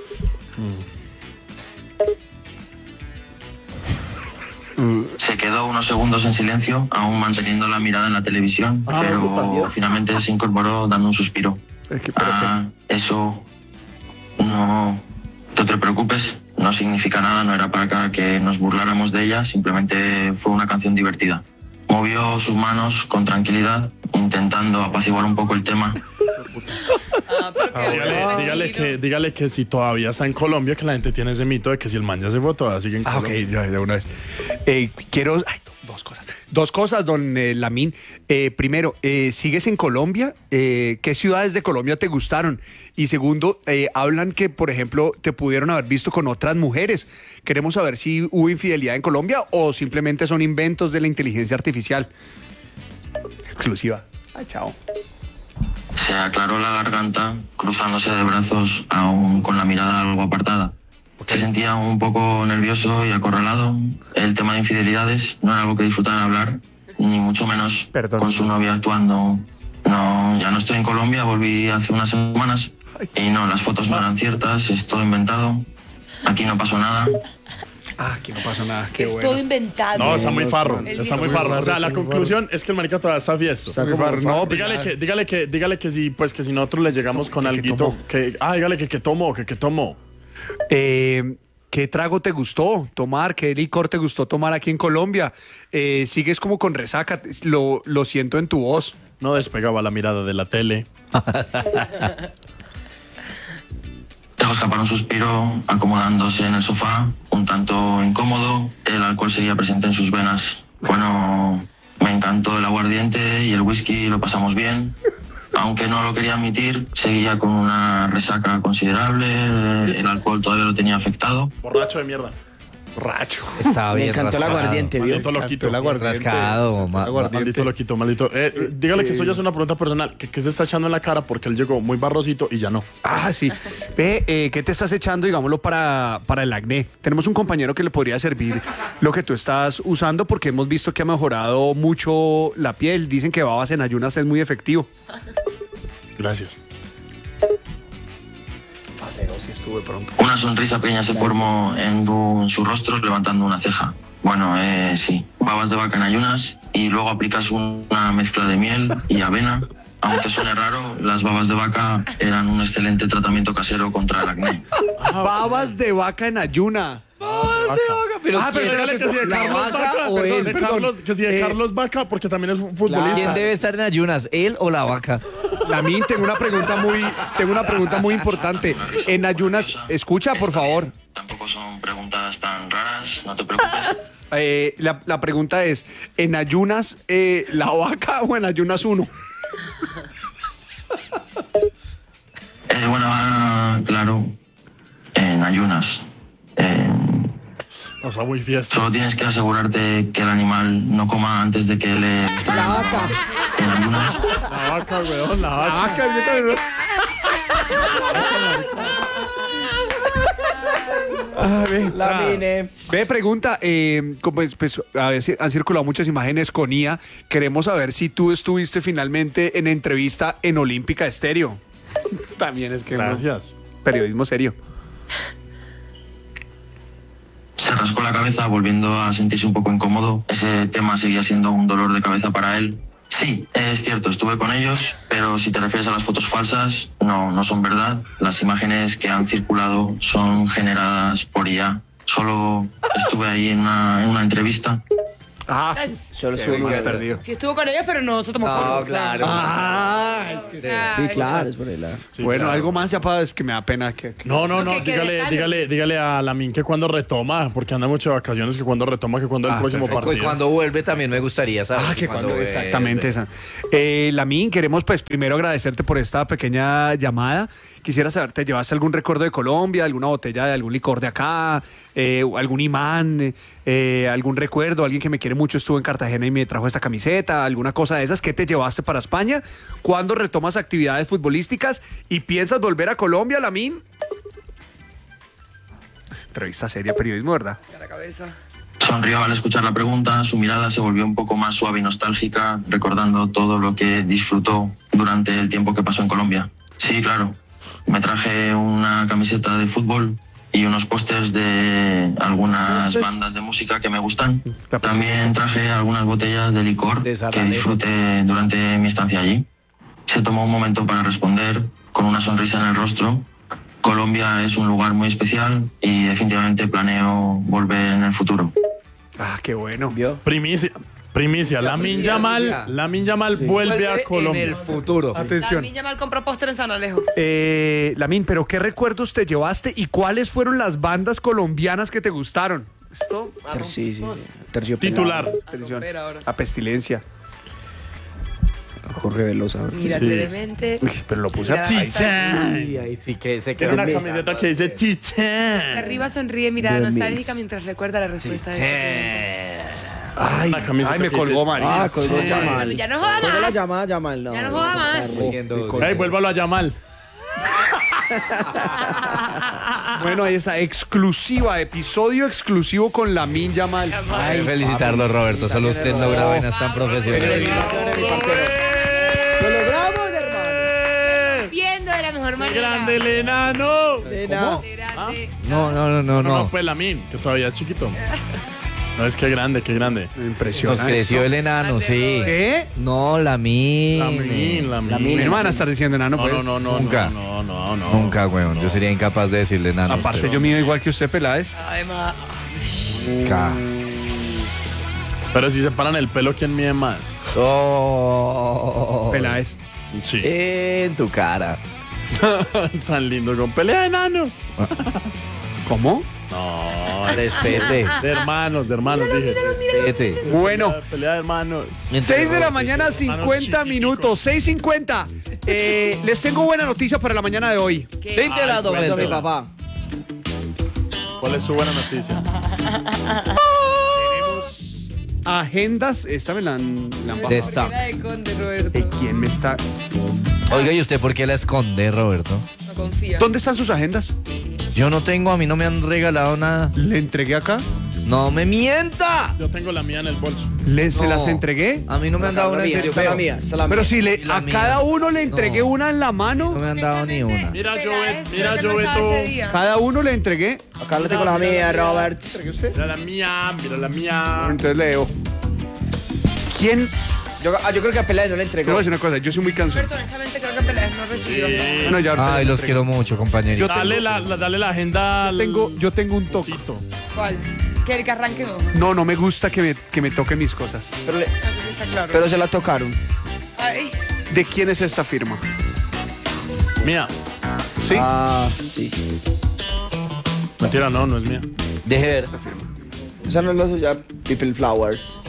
Se quedó unos segundos en silencio, aún manteniendo la mirada en la televisión, pero finalmente se incorporó dando un suspiro. Eso no te preocupes, no significa nada, no era para que nos burláramos de ella, simplemente fue una canción divertida. Movió sus manos con tranquilidad, intentando apaciguar un poco el tema. Pero qué Dígale que si todavía está en Colombia, que la gente tiene ese mito de que si el man ya se fue, todavía sigue en Colombia. Ok, ya de una vez. Quiero... Dos cosas, don Lamin. Primero, ¿sigues en Colombia? ¿Qué ciudades de Colombia te gustaron? Y segundo, hablan que, por ejemplo, te pudieron haber visto con otras mujeres. Queremos saber si hubo infidelidad en Colombia o simplemente son inventos de la inteligencia artificial. Exclusiva. Ay, chao. Se aclaró la garganta, cruzándose de brazos, aún con la mirada algo apartada. Se sentía un poco nervioso y acorralado. El tema de infidelidades no era algo que disfrutara hablar, ni mucho menos con su novia actuando. No, ya no estoy en Colombia, volví hace unas semanas. Y no, las fotos no eran ciertas, es todo inventado. Aquí no pasó nada. Aquí no pasa nada. Qué Es bueno. todo inventado. No, está muy farro. El Está muy viejo. farro. O sea, la conclusión es que el marica todavía está fiesto. Está como No, fa- pues, Dígale que si, pues que si nosotros le llegamos con alguito, dígale que tomó. ¿Qué trago te gustó tomar? ¿Qué licor te gustó tomar aquí en Colombia? Sigues como con resaca, lo siento en tu voz. No despegaba la mirada de la tele. Dejó escapar un suspiro, acomodándose en el sofá, un tanto incómodo. El alcohol seguía presente en sus venas. Bueno, me encantó el aguardiente y el whisky, lo pasamos bien. Aunque no lo quería admitir, seguía con una resaca considerable. El alcohol todavía lo tenía afectado. Borracho de mierda. Borracho. Estaba Me bien encantó el rascado. aguardiente, ¿vio? Maldito loquito. Rascado, Maldito loquito, maldito. Dígale que esto ya es una pregunta personal. ¿Qué se está echando en la cara? Porque él llegó muy barrosito y ya no. Ah, sí. Ve, ¿qué te estás echando, digámoslo, para el acné? Tenemos un compañero que le podría servir lo que tú estás usando porque hemos visto que ha mejorado mucho la piel. Dicen que babas en ayunas es muy efectivo. Gracias. Sí estuve pronto. Una sonrisa pequeña se formó en su rostro, levantando una ceja. Bueno, sí, babas de vaca en ayunas y luego aplicas una mezcla de miel y avena. Aunque suene raro, las babas de vaca eran un excelente tratamiento casero contra el acné. Babas de vaca en ayuna. Pero Pero dígale que si de ¿la Carlos vaca Vaca, o perdón, él? de Carlos, que si de Carlos Vaca, porque también es un futbolista. ¿Quién debe estar en ayunas, él o la vaca? Lamín, tengo una pregunta muy importante. En ayunas, escucha, por favor. Tampoco son preguntas tan raras, no te preocupes. La pregunta es, ¿en ayunas la vaca o en ayunas uno? Bueno, claro, en ayunas. O sea, muy fiesta. Solo tienes que asegurarte que el animal no coma antes de que le esté La vaca. en ayunas. La vaca, weón, la vaca. Yo también. Lamine. Ve, pregunta, pues, a ver si han circulado muchas imágenes con IA. Queremos saber si tú estuviste finalmente en entrevista en Olímpica Estéreo. También es que Gracias. periodismo serio. Se rascó la cabeza volviendo a sentirse un poco incómodo. Ese tema seguía siendo un dolor de cabeza para él. Sí, es cierto, estuve con ellos, pero si te refieres a las fotos falsas, no son verdad. Las imágenes que han circulado son generadas por IA. Solo estuve ahí en una entrevista. Solo Qué sube más una. perdido. Si estuvo con ellos, pero no se tomó fotos. claro. Es que... O sea, Sí, claro, es por el lado. Sí, bueno, claro. algo más ya para es que me da pena que... No, que dígale a Lamín que cuando retoma, porque anda mucho de vacaciones, que cuando retoma, que cuando el próximo perfecto. partido. Y cuando vuelve también me gustaría saber. que cuando vuelve. exactamente esa. Lamín, queremos pues primero agradecerte por esta pequeña llamada. Quisiera saber, ¿te llevaste algún recuerdo de Colombia, alguna botella de algún licor de acá, algún imán, algún recuerdo? Alguien que me quiere mucho estuvo en Cartagena y me trajo esta camiseta, alguna cosa de esas. ¿Qué te llevaste para España? ¿Cuándo retomas actividades futbolísticas y piensas volver a Colombia, Lamín? Entrevista seria, periodismo, ¿verdad? a la cabeza. Sonrió al escuchar la pregunta, su mirada se volvió un poco más suave y nostálgica, recordando todo lo que disfrutó durante el tiempo que pasó en Colombia. Sí, claro. Me traje una camiseta de fútbol y unos pósters de algunas bandas de música que me gustan. También traje algunas botellas de licor que disfruté durante mi estancia allí. Se tomó un momento para responder con una sonrisa en el rostro. Colombia es un lugar muy especial y definitivamente planeo volver en el futuro. Qué bueno. ¿Vio? Primicia, Lamine Yamal vuelve a Colombia. En el futuro. Atención. También llama al compro póster en San Alejo. Lamín, pero ¿qué recuerdos te llevaste y cuáles fueron las bandas colombianas que te gustaron? Esto, Sí. Terciopelado. Titular. atención, Ver ahora. la pestilencia. Jorge Velosa. Mira, brevemente. Uy, pero lo puse Mira, a... ahí está. Uy, ahí sí que se Tiene quedó. una camiseta que dice Chicha. Arriba sonríe, mirada The nostálgica Mills. mientras recuerda la respuesta de esta pregunta. Ay, Una camiseta ay, me que colgó dice- María. Colgó Yamal. Ya no joda Colgó la más. llamada, Yamal, no. Ya no joda más. Ey, vuélvalo a llamar. Bueno, ahí está, exclusiva, episodio exclusivo con Lamín Yamal. Ay, felicitarlo, Roberto. Solo usted logra vainas tan profesionales. ¡Lo logramos, hermano! Viendo de la mejor ¡Qué manera. grande el enano! Nena. Grande. No, pues Lamín, que todavía es chiquito. No, es que grande, qué grande. Nos Impresionante. creció el enano, sí. ¿Qué? No, Lamín. Mi hermana está diciendo enano, pues. No, Nunca. no. Nunca, weón. Yo sería incapaz de decirle enano. a Aparte, usted. yo mido igual que usted, Peláez. Además, Ca- Pero si se paran el pelo, ¿quién mide más? Oh. Peláez. Sí. En tu cara. Tan lindo con pelea de enanos. ¿Cómo? No, Respete. de hermanos, dije. Respete. Bueno. Pelea de hermanos. 6 de la mañana, 50 minutos. 6:50. Les tengo buena noticia para la mañana de hoy. ¿qué? Enterado, Eso, mi Beto. papá. ¿Cuál es su buena noticia? Agendas. Esta me la han bajado. De esta. Era de Conde, Roberto. ¿Quién me está...? Oiga, ¿y usted por qué la esconde, Roberto? No confía. ¿Dónde están sus agendas? Yo no tengo, a mí no me han regalado nada. Le entregué acá. No me mienta. Yo tengo la mía en el bolso. ¿Se No. las entregué? A mí no me han dado una en serio. Esa es la feo. mía, esa es la Pero mía. si Y la a mía. cada uno le entregué No. una en la No mano, me han dado ni una. Mira, Peláez, mira, creo que no estaba Beto. ese día. cada uno le entregué. Acá le tengo la mía, Robert. ¿Entregué usted? Mira la mía. Entonces leo. ¿Quién? Yo creo que a Peláez no le Te voy entregó. a decir una cosa, yo soy muy cansado. Roberto, honestamente creo que Peláez no recibió. Bueno, ya ahorita Ay, le los entrego. quiero mucho, compañerito. Dale la agenda al Yo tengo un toque. Tito. ¿Cuál? Que el que arranque no. No, no me gusta que me toquen mis cosas. Pero, Eso sí está claro. pero se la tocaron. Ay, ¿De quién es esta firma? Mía. ¿Sí? Ah, sí. Mentira, no es mía. Deje ver. Esa no es la suya, People Flowers.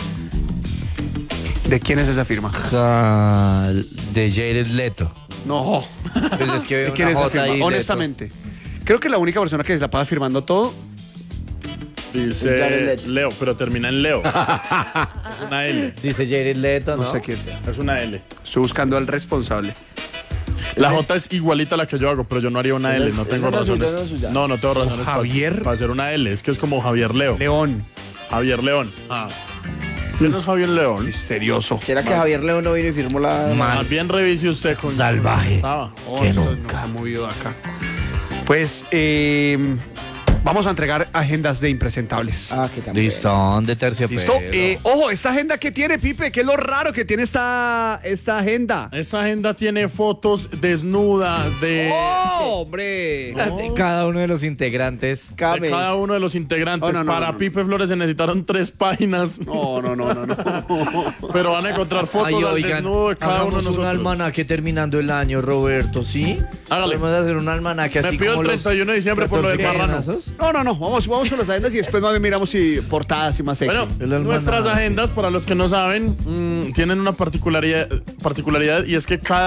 ¿De quién es esa firma? De Jared Leto. No. Pues es que ¿De veo quién es una esa J ahí, firma? Leto. Honestamente. Creo que la única persona que se la pasa firmando todo. Jared Dice Leto. Leo, pero termina en Leo. Es una L. Dice Jared Leto, ¿no? No sé quién sea. Es una L. Estoy buscando al responsable. La J es igualita a la que yo hago, pero yo no haría una L, no tengo esa no es razones. suya, esa no es suya. No, no tengo razones Javier. para hacer una L. Es que es como Javier Leo. León. Javier León. ¿Quién es Javier León? Misterioso. ¿Será que Javier León no vino y firmó la... Más bien revise usted con salvaje. Estaba. Que No nunca. se ha movido de acá. Pues vamos a entregar agendas de impresentables. Ah, que también. Listón de terciopelo. ¿Listo? Ojo, esta agenda que tiene, Pipe, ¿qué es lo raro que tiene esta agenda? Esa agenda tiene fotos desnudas de ¡Oh, hombre! De cada uno de los integrantes. Cabe. cada uno de los integrantes. Oh, no, Para no. Pipe Flores se necesitaron 3 páginas. No. Pero van a encontrar fotos Ay, al oigan, desnudo de cada uno de hagamos un nosotros. almanaque terminando el año, Roberto, ¿sí? Hágale. Podemos hacer un almanaque así Me pido como el los 31 de diciembre por lo del 14 marrano. gallinazos. No. Vamos con las agendas y después más bien miramos si portadas y más sexy. Bueno, El almanaque. nuestras agendas, para los que no saben, tienen una particularidad y es que cada